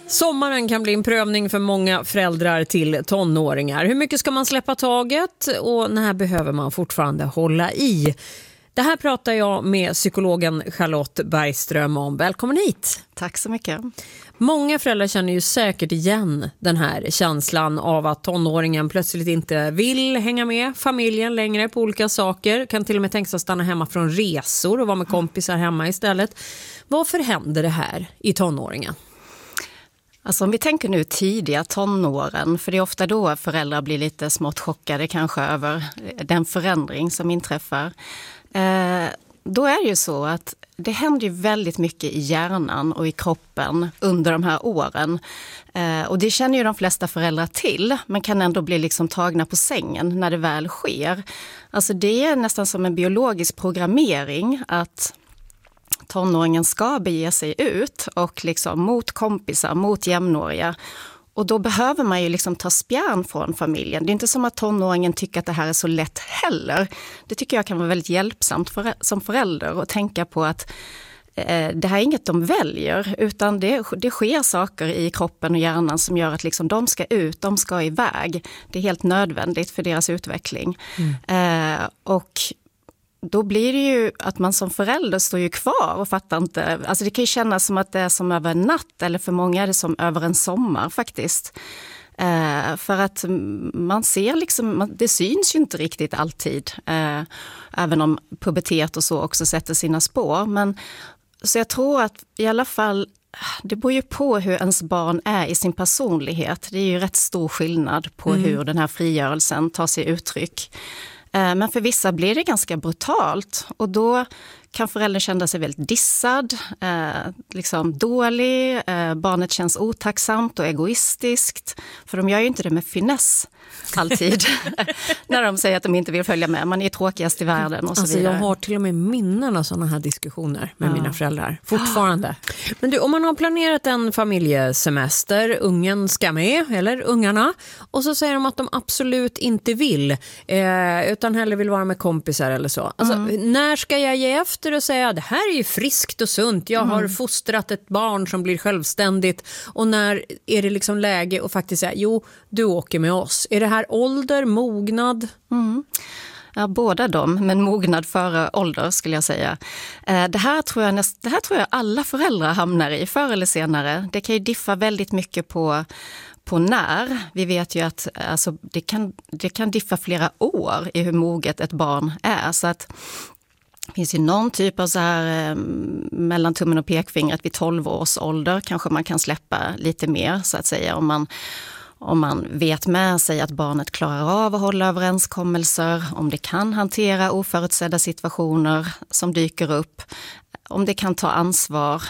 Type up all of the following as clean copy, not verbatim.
Sommaren kan bli en prövning för många föräldrar till tonåringar. Hur mycket ska man släppa taget och när behöver man fortfarande hålla i? Det här pratar jag med psykologen Charlotte Bergström om. Välkommen hit! Tack så mycket. Många föräldrar känner ju säkert igen den här känslan av att tonåringen plötsligt inte vill hänga med familjen längre på olika saker. Kan till och med tänka sig att stanna hemma från resor och vara med kompisar hemma istället. Varför händer det här i tonåringen? Alltså om vi tänker nu tidiga tonåren, för det är ofta då föräldrar blir lite smått chockade kanske över den förändring som inträffar. Då är det ju så att det händer ju väldigt mycket i hjärnan och i kroppen under de här åren. Och det känner ju de flesta föräldrar till, men kan ändå bli liksom tagna på sängen när det väl sker. Alltså det är nästan som en biologisk programmering att tonåringen ska bege sig ut och liksom mot kompisar, mot jämnåriga. Och då behöver man ju liksom ta spjärn från familjen. Det är inte som att tonåringen tycker att det här är så lätt heller. Det tycker jag kan vara väldigt hjälpsamt som förälder att tänka på att det här är inget de väljer, utan det sker saker i kroppen och hjärnan som gör att liksom de ska ut, de ska iväg. Det är helt nödvändigt för deras utveckling. Och då blir det ju att man som förälder står ju kvar och fattar inte. Alltså det kan ju kännas som att det är som över en natt, eller för många är det som över en sommar faktiskt. För att man ser liksom, det syns ju inte riktigt alltid. Även om pubertet och så också sätter sina spår. Men så jag tror att i alla fall, det beror ju på hur ens barn är i sin personlighet. Det är ju rätt stor skillnad på hur den här frigörelsen tar sig uttryck. Men för vissa blir det ganska brutalt och då kan föräldern känna sig väldigt dissad, liksom dålig, barnet känns otacksamt och egoistiskt, för de gör ju inte det med finess alltid när de säger att de inte vill följa med. Man är tråkigast i världen och så vidare. Jag har till och med minnen av sådana här diskussioner med mina föräldrar fortfarande. Men du, om man har planerat en familjesemester, ungen ska med, eller ungarna, och så säger de att de absolut inte vill, utan hellre vill vara med kompisar eller så. Alltså, när ska jag ge efter och säga det här är ju friskt och sunt, jag har fostrat ett barn som blir självständigt, och när är det liksom läge att faktiskt säga jo, du åker med oss? Är det här ålder, mognad? Ja, båda dem, men mognad före ålder skulle jag säga. Det här tror jag alla föräldrar hamnar i förr eller senare. Det kan ju diffa väldigt mycket på när. Vi vet ju att alltså, det kan diffa flera år i hur moget ett barn är. Så att det finns ju någon typ av så här mellan tummen och pekfingret vid 12 års ålder kanske man kan släppa lite mer så att säga, om man vet med sig att barnet klarar av att hålla överenskommelser, om det kan hantera oförutsedda situationer som dyker upp, om det kan ta ansvar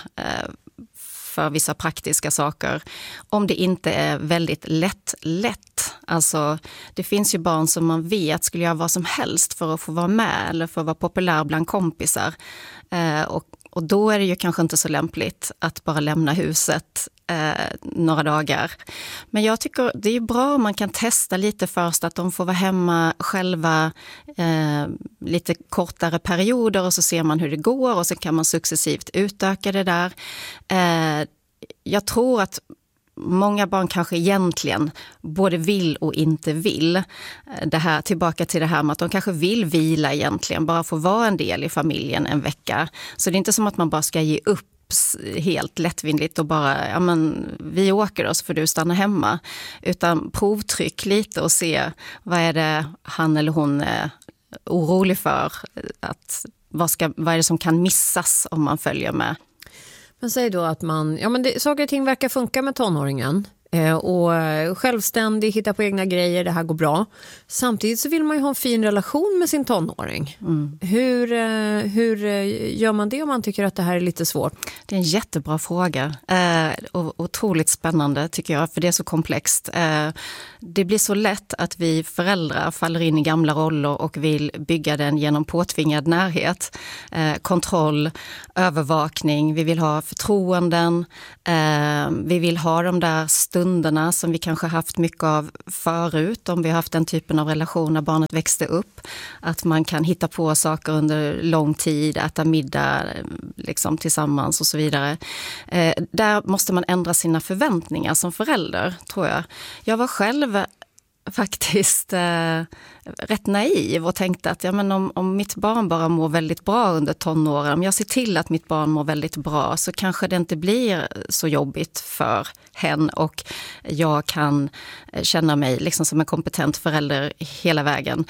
för vissa praktiska saker, om det inte är väldigt lätt. Alltså det finns ju barn som man vet skulle göra vad som helst för att få vara med eller för att vara populär bland kompisar. Och då är det ju kanske inte så lämpligt att bara lämna huset några dagar. Men jag tycker det är bra om man kan testa lite först, att de får vara hemma själva lite kortare perioder, och så ser man hur det går och så kan man successivt utöka det där. Jag tror att många barn kanske egentligen både vill och inte vill. Det här, tillbaka till det här med att de kanske vill vila egentligen, bara få vara en del i familjen en vecka. Så det är inte som att man bara ska ge upp helt lättvindigt och bara, ja men vi åker då så får du stanna hemma. Utan provtryck lite och se vad är det han eller hon är orolig för. Vad är det som kan missas om man följer med. Men säg då att saker och ting verkar funka med tonåringen och självständig, hitta på egna grejer, det här går bra. Samtidigt så vill man ju ha en fin relation med sin tonåring. Hur gör man det om man tycker att det här är lite svårt? Det är en jättebra fråga och otroligt spännande tycker jag, för det är så komplext. Det blir så lätt att vi föräldrar faller in i gamla roller och vill bygga den genom påtvingad närhet, kontroll, övervakning. Vi vill ha förtroenden, vi vill ha de där stunderna som vi kanske haft mycket av förut, om vi har haft den typen av relation när barnet växte upp. Att man kan hitta på saker under lång tid, äta middag liksom tillsammans och så vidare. Där måste man ändra sina förväntningar som förälder, tror jag. Jag var själv faktiskt rätt naiv och tänkte att om mitt barn bara mår väldigt bra under tonåren, om jag ser till att mitt barn mår väldigt bra, så kanske det inte blir så jobbigt för hen och jag kan känna mig liksom som en kompetent förälder hela vägen.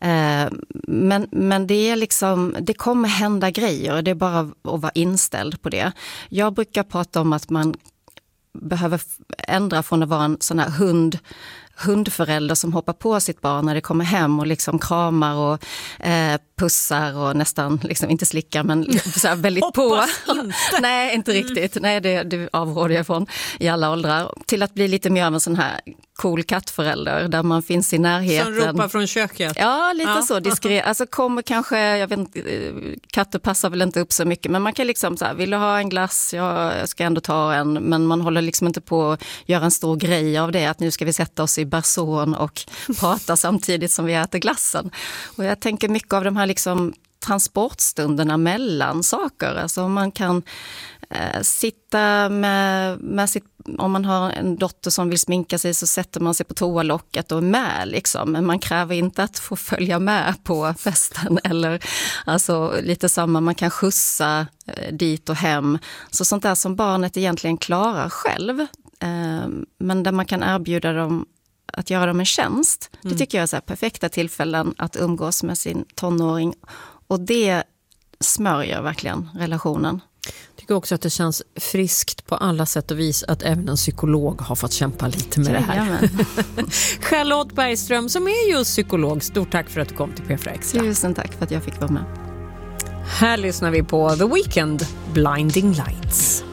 Men det är liksom, det kommer hända grejer, det är bara att vara inställd på det. Jag brukar prata om att man behöver ändra från att vara en sån här hundförälder som hoppar på sitt barn när det kommer hem och liksom kramar och pussar och nästan, liksom, inte slickar men så här väldigt på. Nej, inte riktigt. Nej, det avråder jag från i alla åldrar. Till att bli lite mer av en sån här cool kattförälder där man finns i närheten. Som ropar från köket. Ja, lite så diskret. Alltså kommer kanske, jag vet inte, katter passar väl inte upp så mycket, men man kan liksom så här, vill du ha en glass? Jag ska ändå ta en, men man håller liksom inte på att göra en stor grej av det, att nu ska vi sätta oss i barson och prata samtidigt som vi äter glassen. Och jag tänker mycket av de här liksom transportstunderna mellan saker. Alltså man kan sitta med sitt, om man har en dotter som vill sminka sig så sätter man sig på toalocket och är med liksom. Men man kräver inte att få följa med på festen eller alltså lite samma, man kan skjutsa dit och hem. Så sånt där som barnet egentligen klarar själv, men där man kan erbjuda dem att göra dem en tjänst. Det tycker jag är så här perfekta tillfällen att umgås med sin tonåring. Och det smörjer verkligen relationen. Jag tycker också att det känns friskt på alla sätt och vis att även en psykolog har fått kämpa lite med det här. Charlotte Bergström som är just psykolog, stort tack för att du kom till P4 Extra. Tusen tack för att jag fick vara med. Här lyssnar vi på The Weeknd, Blinding Lights.